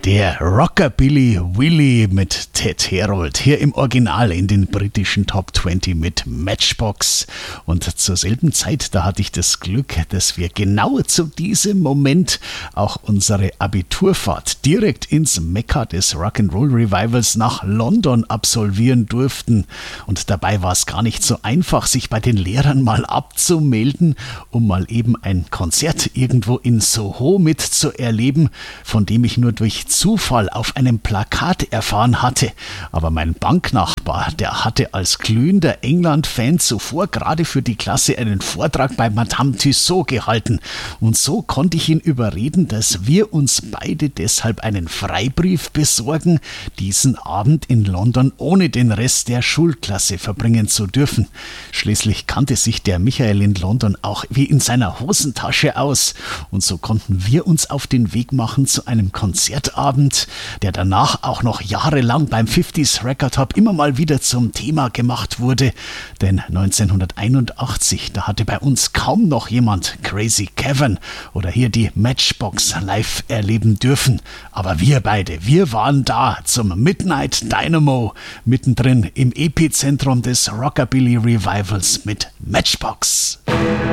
Der Rockabilly Willie mit Ted Herold, hier im Original in den britischen Top 20 mit Matchbox. Und zur selben Zeit, da hatte ich das Glück, dass wir genau zu diesem Moment auch unsere Abiturfahrt direkt ins Mekka des Rock'n'Roll Revivals nach London absolvieren durften. Und dabei war es gar nicht so einfach, sich bei den Lehrern mal abzumelden, um mal eben ein Konzert irgendwo in Soho mitzuerleben, von dem ich nur durch Zufall auf einem Plakat erfahren hatte. Aber mein Banknachbar, der hatte als glühender England-Fan zuvor gerade für die Klasse einen Vortrag bei Madame Tussaud gehalten. Und so konnte ich ihn überreden, dass wir uns beide deshalb einen Freibrief besorgen, diesen Abend in London ohne den Rest der Schulklasse verbringen zu dürfen. Schließlich kannte sich der Michael in London auch wie in seiner Hosentasche aus. Und so konnten wir uns auf den Weg machen zu einem Konzertabend, der danach auch noch jahrelang beim 50s Record Hub immer mal wieder zum Thema gemacht wurde. Denn 1981, da hatte bei uns kaum noch jemand Crazy Kevin oder hier die Matchbox live erleben dürfen. Aber wir beide, wir waren da zum Midnight Dynamo, mittendrin im Epizentrum des Rockabilly Revivals mit Matchbox.